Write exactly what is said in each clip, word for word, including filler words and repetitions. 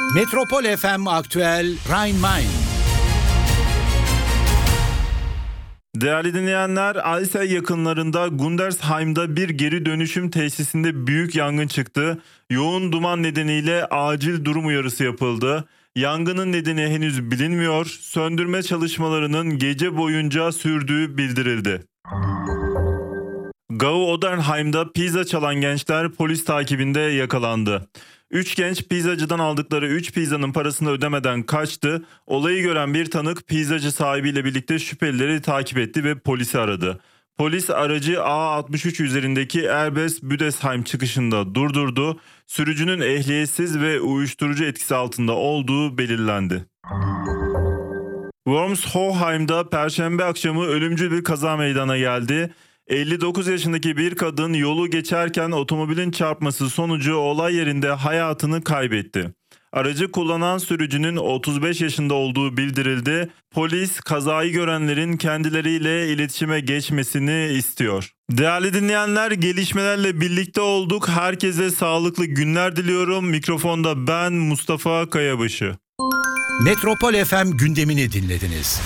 Metropol F M Aktüel Rhein-Main. Değerli dinleyenler, Alsay yakınlarında Gundersheim'da bir geri dönüşüm tesisinde büyük yangın çıktı. Yoğun duman nedeniyle acil durum uyarısı yapıldı. Yangının nedeni henüz bilinmiyor. Söndürme çalışmalarının gece boyunca sürdüğü bildirildi. Gau-Odenheim'da pizza çalan gençler polis takibinde yakalandı. Üç genç pizzacıdan aldıkları üç pizzanın parasını ödemeden kaçtı. Olayı gören bir tanık pizzacı sahibiyle birlikte şüphelileri takip etti ve polisi aradı. Polis aracı A altmış üç üzerindeki Erbes-Büdesheim çıkışında durdurdu. Sürücünün ehliyetsiz ve uyuşturucu etkisi altında olduğu belirlendi. Worms-Hoheim'da Perşembe akşamı ölümcül bir kaza meydana geldi. elli dokuz yaşındaki bir kadın yolu geçerken otomobilin çarpması sonucu olay yerinde hayatını kaybetti. Aracı kullanan sürücünün otuz beş yaşında olduğu bildirildi. Polis kazayı görenlerin kendileriyle iletişime geçmesini istiyor. Değerli dinleyenler, gelişmelerle birlikte olduk. Herkese sağlıklı günler diliyorum. Mikrofonda ben Mustafa Kayabaşı. Metropol F M gündemini dinlediniz.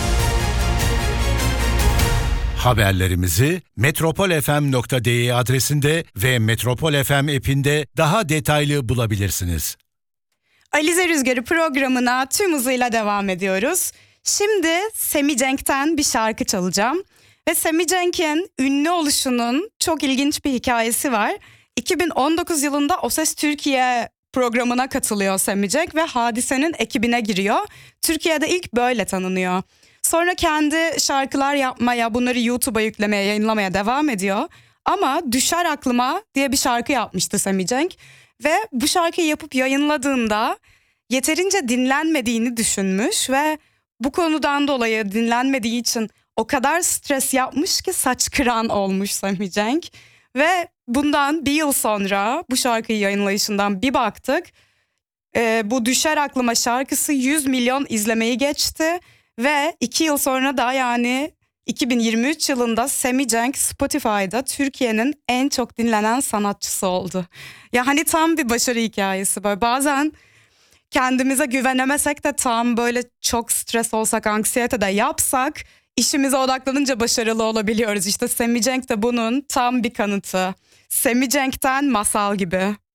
Haberlerimizi metropol f m nokta d e adresinde ve Metropol F M app'inde daha detaylı bulabilirsiniz. Alize Rüzgarı programına tüm hızıyla devam ediyoruz. Şimdi Sammy Cenk'ten bir şarkı çalacağım. Ve Sammy Cenk'in ünlü oluşunun çok ilginç bir hikayesi var. iki bin on dokuz yılında O Ses Türkiye programına katılıyor Sammy Cenk ve Hadise'nin ekibine giriyor. Türkiye'de ilk böyle tanınıyor. Sonra kendi şarkılar yapmaya, bunları YouTube'a yüklemeye, yayınlamaya devam ediyor. Ama Düşer Aklıma diye bir şarkı yapmıştı Sammy Cenk. Ve bu şarkıyı yapıp yayınladığında yeterince dinlenmediğini düşünmüş ve bu konudan dolayı dinlenmediği için o kadar stres yapmış ki saç kıran olmuş Sammy Cenk. Ve bundan bir yıl sonra bu şarkıyı yayınlayışından bir baktık. E, bu Düşer Aklıma şarkısı yüz milyon izlemeyi geçti. Ve iki yıl sonra da yani iki bin yirmi üç yılında Sammy Cenk Spotify'da Türkiye'nin en çok dinlenen sanatçısı oldu. Ya hani tam bir başarı hikayesi böyle. Bazen kendimize güvenemesek de tam böyle çok stres olsak, anksiyete de yapsak işimize odaklanınca başarılı olabiliyoruz. İşte Sammy Cenk de bunun tam bir kanıtı. Sammy Cenk'ten Masal gibi.